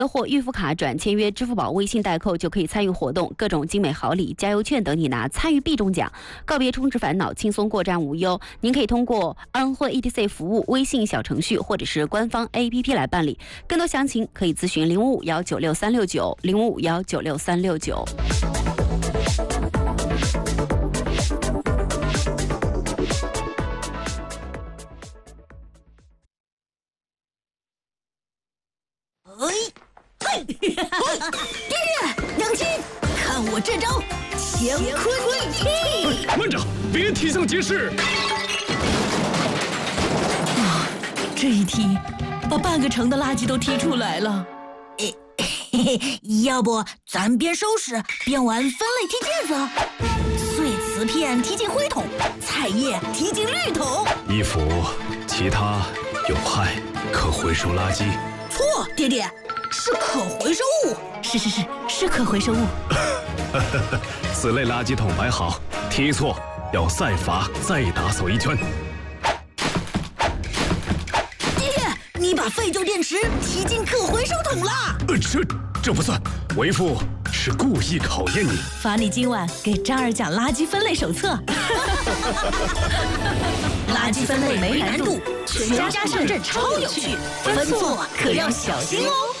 或预付卡转签约支付宝、微信代扣就可以参与活动，各种精美好礼、加油券等你拿，参与必中奖，告别充值烦恼，轻松过站无忧。您可以通过安徽 ETC 服务微信小程序或者是官方 APP 来办理，更多详情可以咨询055-196-369 055-196-369。 爹爹，娘亲，看我这招乾坤一踢！ 慢着，别提枪结势！ 这一踢把半个城的垃圾都踢出来了。要不咱边收拾边玩分类踢毽子？碎瓷片踢进灰桶，菜叶踢进绿桶。 衣服、其他有害可回收垃圾。 错，爹爹。是可回收物，是可回收物。 此类垃圾桶摆好，踢错要赛罚再打扫一圈。 爹爹，你把废旧电池踢进可回收桶了。 这不算，为父是故意考验你。 罚你今晚给张儿讲垃圾分类手册。垃圾分类没难度，全家胜阵超有趣，分错可要小心哦。